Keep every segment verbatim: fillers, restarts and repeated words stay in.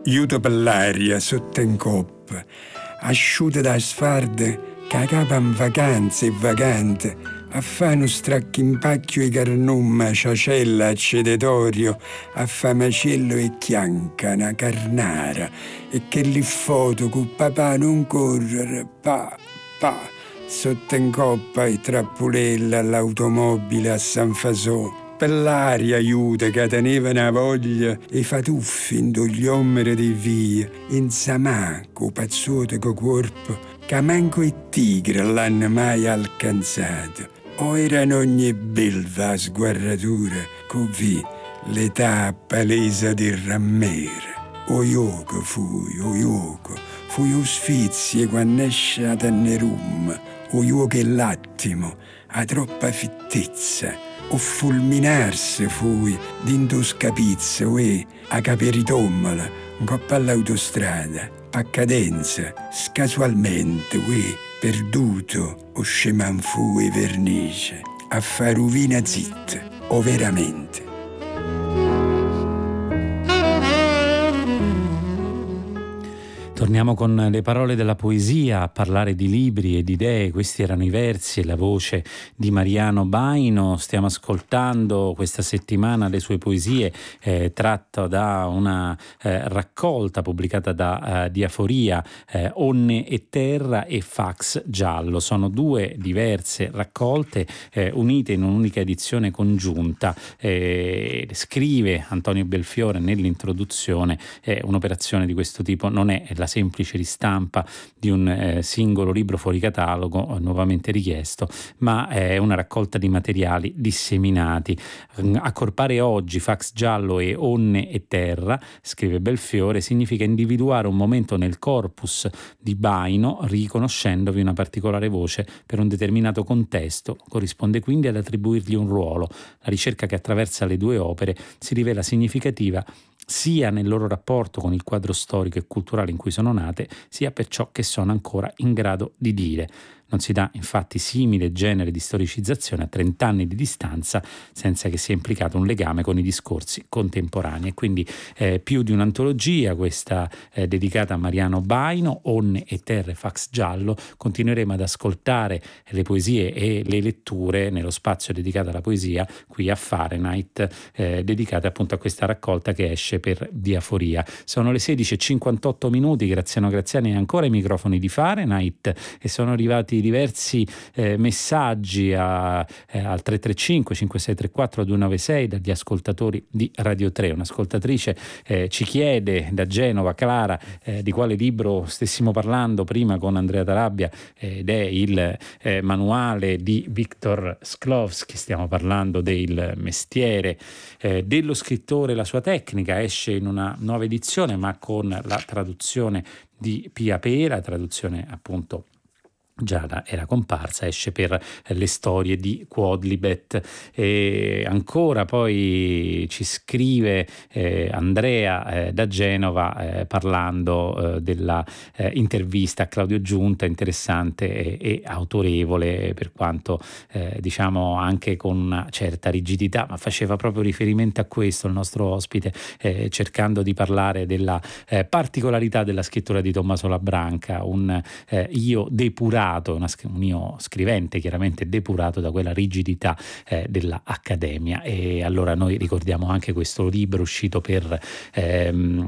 Aiuto per l'aria sotto in coppa, asciutta da sfarde, cagava in vacanze e vacante, a fare uno stracchimpacchio e carnumma, ciacella, accedetorio, a fa macello e chianca, una carnara, e che li foto con papà non correre, pa, pa, sotto in coppa e trappolella all'automobile a San Fasò. Per l'aria aiuta che teneva una voglia e fa tuffi in gli omeri di via, in samà, co pazzote co corpo, che manco i tigri l'hanno mai alcanzato. O era in ogni belva sguarratura, così l'età palesa di rammere. O ioco fui, o ioco, fui o sfizie quando esce a tennerum, o ioco e l'attimo, a troppa fittezza. O fulminarsi fui d'into scapizzo, uè, a capiritommola, un coppa all'autostrada, a cadenza, scasualmente, uè, perduto, o sceman fui vernice, a far uvina zitta, o veramente. Torniamo con le parole della poesia a parlare di libri e di idee. Questi erano i versi e la voce di Mariano Baino. Stiamo ascoltando questa settimana le sue poesie eh, tratte da una eh, raccolta pubblicata da eh, Diaforia, eh, Onne e Terra e Fax Giallo. Sono due diverse raccolte eh, unite in un'unica edizione congiunta. Eh, scrive Antonio Belfiore nell'introduzione, eh, un'operazione di questo tipo non è la semplice ristampa di un eh, singolo libro fuori catalogo, eh, nuovamente richiesto, ma è una raccolta di materiali disseminati. Accorpare oggi Fax Giallo e Onne e Terra, scrive Belfiore, significa individuare un momento nel corpus di Baino riconoscendovi una particolare voce per un determinato contesto. Corrisponde quindi ad attribuirgli un ruolo. La ricerca che attraversa le due opere si rivela significativa sia nel loro rapporto con il quadro storico e culturale in cui sono nate, sia per ciò che sono ancora in grado di dire. Non si dà infatti simile genere di storicizzazione a trent'anni di distanza senza che sia implicato un legame con i discorsi contemporanei. E quindi eh, più di un'antologia, questa eh, dedicata a Mariano Baino, Onne e Terre Fax Giallo. Continueremo ad ascoltare le poesie e le letture nello spazio dedicato alla poesia qui a Fahrenheit, eh, dedicate appunto a questa raccolta che esce per Diaforia. Sono le sedici e cinquantotto minuti, Graziano Graziani è ancora ai microfoni di Fahrenheit e sono arrivati diversi eh, messaggi a, eh, al tre tre cinque cinque sei tre quattro due nove sei dagli ascoltatori di Radio tre. Un'ascoltatrice eh, ci chiede da Genova, Clara, eh, di quale libro stessimo parlando prima con Andrea Tarabia, eh, ed è il eh, manuale di Viktor Shklovsky. Stiamo parlando del mestiere eh, dello scrittore e la sua tecnica. Esce in una nuova edizione ma con la traduzione di Pia Pera, traduzione appunto già era comparsa, esce per le storie di Quodlibet. E ancora poi ci scrive eh, Andrea eh, da Genova eh, parlando eh, della eh, intervista a Claudio Giunta, interessante e, e autorevole, per quanto eh, diciamo anche con una certa rigidità, ma faceva proprio riferimento a questo il nostro ospite, eh, cercando di parlare della eh, particolarità della scrittura di Tommaso Labranca, un eh, io depurato, una, un io scrivente chiaramente depurato da quella rigidità eh, dell'Accademia. E allora noi ricordiamo anche questo libro uscito per, ehm,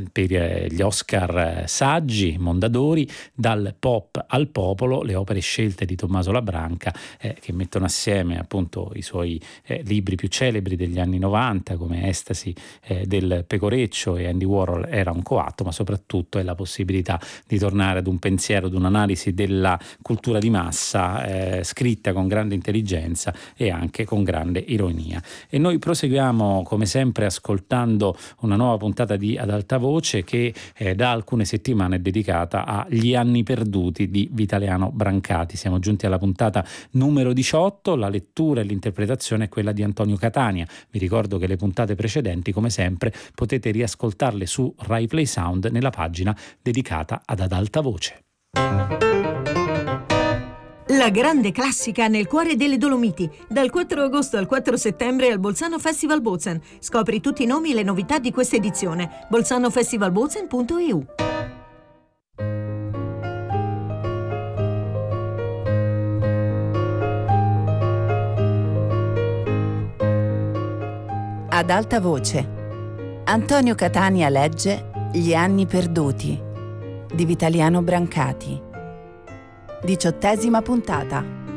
per gli Oscar Saggi, Mondadori, Dal pop al popolo, le opere scelte di Tommaso Labranca, eh, che mettono assieme appunto i suoi eh, libri più celebri degli anni novanta come Estasi eh, del Pecoreccio e Andy Warhol era un coatto, ma soprattutto è la possibilità di tornare ad un pensiero, ad un'analisi della cultura di massa eh, scritta con grande intelligenza e anche con grande ironia. E noi proseguiamo come sempre ascoltando una nuova puntata di Ad Alta Voce che eh, da alcune settimane è dedicata agli anni perduti di Vitaliano Brancati. Siamo giunti alla puntata numero diciotto, la lettura e l'interpretazione è quella di Antonio Catania. Vi ricordo che le puntate precedenti come sempre potete riascoltarle su Rai Play Sound nella pagina dedicata ad Ad Alta Voce. La grande classica nel cuore delle Dolomiti, dal quattro agosto al quattro settembre al Bolzano Festival Bozen. Scopri tutti i nomi e le novità di questa edizione. bolzano festival bozen punto e u. Ad alta voce. Antonio Catania legge Gli anni perduti di Vitaliano Brancati. Diciottesima puntata.